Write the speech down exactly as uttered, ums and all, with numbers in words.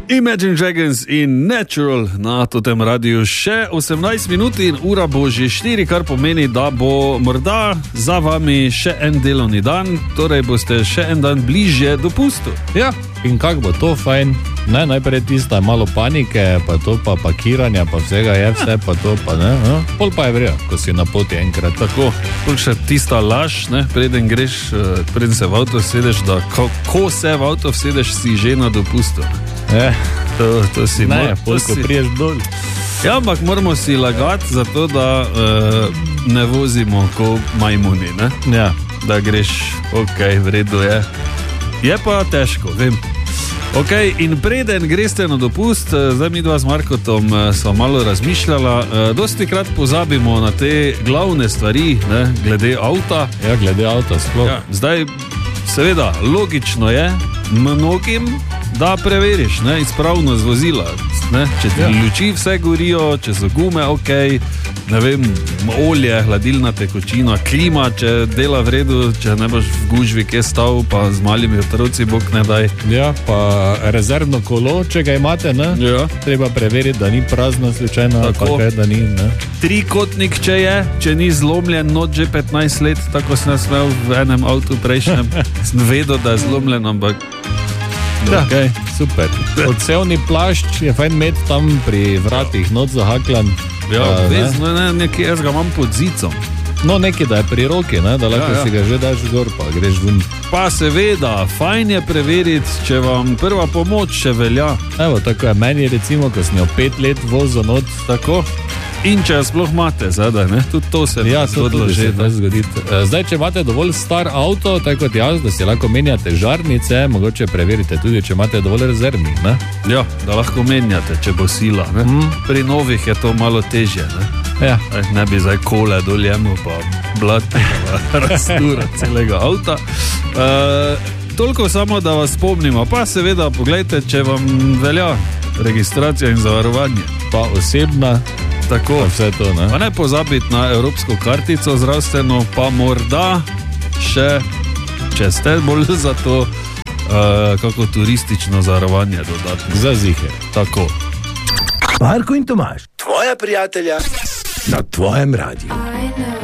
Imagine Dragons in Natural na tem radiju. Še osemnajst minut in ura bo že štiri, kar pomeni, da bo morda za vami še en delovni dan, torej boste še en dan bližje dopustu. Ja, in kak bo to fajn? Ne, najprej tista malo panike, pa to pa pakiranja, pa vsega je vse, pa to pa ne. No? Pol pa je vrejo, ko si na poti enkrat. Tako, pol še tista laž, ne, preden greš, preden se v avto sedeš, da ko, ko se v avto sedeš, si že na dopustu. Ja. To, to si ne, mor, pol, ko si... priješ dol. Ja, ampak moramo si lagati zato, da uh, ne vozimo ko majmuni, ne? Ja. Da greš, ok, v redu je. Je pa težko, vem. Ok, in preden greste na dopust, zdaj mi dva z Markotom sva malo razmišljala, dosti krat pozabimo na te glavne stvari, ne, glede avta. Ja, glede avta sploh. Ja, zdaj, seveda, logično je mnogim, da preveriš, ne, izpravnost vozila, ne, če ti ja. luči vse gorijo, če so gume, ok, ne vem, olje, hladilna tekočina, klima, če dela v redu, če ne boš v gužvi kje stal, pa z malimi otroci, bog ne daj. Ja, pa rezervno kolo, če ga imate, ne? Ja. Treba preveriti, da ni prazno slučajno, pa kaj, da ni, ne? Trikotnik, če je, če ni zlomljen, not že petnajst let, tako sem jaz imel v enem avtu prejšnjem, sem vedel, da je zlomljen, ampak... Ja, okay, super. Odsevni plašč je fajn imeti tam pri vratih, not zahaklan. Ja, obvezno, ne, nekaj jaz ga imam pod zicom. No, nekaj, da je pri roki, ne, da lahko ja, ja. si ga že daš gor, pa greš ven. Pa seveda, fajn je preveriti, če vam prva pomoč še velja. Evo, tako je meni, recimo, ko sem jo pet let vozil not. Tako. In če sploh imate zadaj, ne? Tudi to se ja, zgodilo že. Zdaj, če imate dovolj star avto, tako kot jaz, da si lahko menjate žarnice, mogoče preverite tudi, če imate dovolj rezervnih, ne? Ja, da lahko menjate, če bo sila, ne? Mm. Pri novih je to malo težje, ne? Ja. Ne bi zdaj kole doljemu, pa blati, pa rastura celega avta. Uh, toliko samo, da vas spomnimo, pa seveda, poglejte, če vam velja registracija in zavarovanje. Pa osebna. Tako, vse to, ne? Pa ne pozabiti na evropsko kartico zdravstveno, pa morda še, če ste bolj za to, uh, kako turistično zavarovanje dodatno. Za ziher. Tako. Marko in Tomaž, tvoja prijatelja na tvojem radiju.